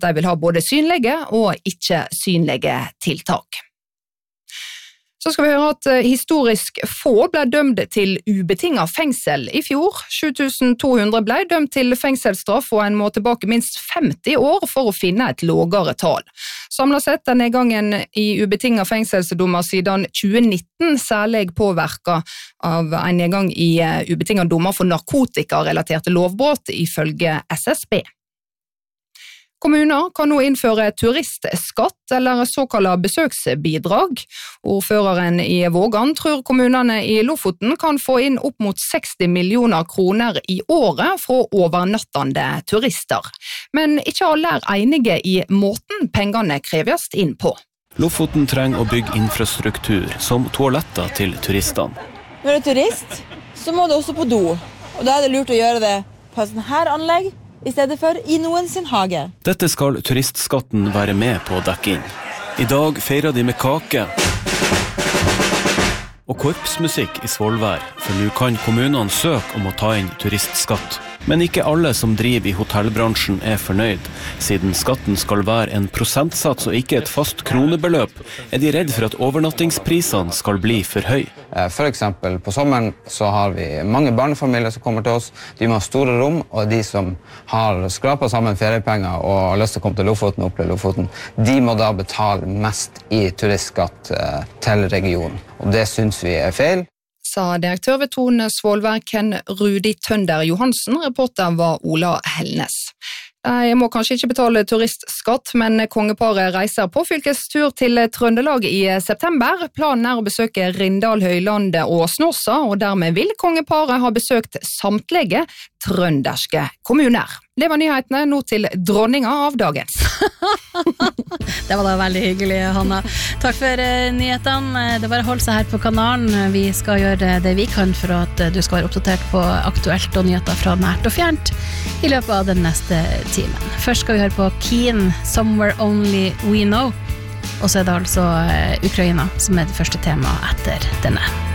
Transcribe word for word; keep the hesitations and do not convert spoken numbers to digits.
de vil ha både synlige og ikke synlige tiltak. Så skal vi høre at historisk få ble dømt til ubetinget fengsel i fjor. sju tusen to hundre ble dømt til fengselsstraff, og en må tilbake minst femti år for å finne et lavere tall. Samlet sett er nedgangen i ubetinget fengselsdommer siden tjue nitten særlig påvirket av en nedgang i ubetinget dommer for narkotikarelaterte lovbrott ifølge S S B. Kommuner kan nå innføre turistskatt eller såkalt besøksbidrag. Ordføreren i Vågan tror kommunene i Lofoten kan få inn opp mot seksti millioner kroner i året fra overnattende turister. Men ikke alle er enige i måten pengene kreves inn på. Lofoten trenger å bygge infrastruktur som toaletter til turistene. Når du er turist, så må du også på do. Og da er det lurt å gjøre det på et sånt her anlegg, i stedet for i noen sin hage. Dette skal turistskatten være med på å dekke inn. I dag feirer de med kake og korpsmusikk i Svolvær, for nå kan kommunene søke om å ta inn turistskatt. Men ikke alle som driver i hotellbransjen er fornøyd. Siden skatten skal være en prosentsats og ikke et fast kronebeløp, er de redd for at overnattingsprisene skal bli for høy. For eksempel på sommeren så har vi mange barnefamilier som kommer til oss. De må ha store rom, og de som har skrapet sammen feriepenger og har lyst til å komme til Lofoten og oppleve Lofoten, de må da betale mest i turistskatt til regionen. Og det synes vi er feil. Sa direktør ved Tone Svolvær Ken Rudi Tønder Johansen, reporter var Ola Helnes. Jeg må kanskje ikke betale turistskatt, men kongeparet reiser på fylkestur til Trøndelag i september. Planen er å besøke Rindal, Høylandet og Snåsa, og dermed vil kongeparet ha besøkt samtlige trønderske kommuner. Det var nyhetene, nå til dronninga av dagens. Det var da veldig hyggelig, Hanna. Takk for nyhetene. Det er bare å holde seg her på kanalen. Vi skal gjøre det vi kan for at du skal være oppdatert på aktuelt og nyheter fra nært og fjernt i løpet av den neste timen. Først skal vi høre på Keen, Somewhere Only We Know. Og så er det altså Ukraina som er det første temaet etter denne.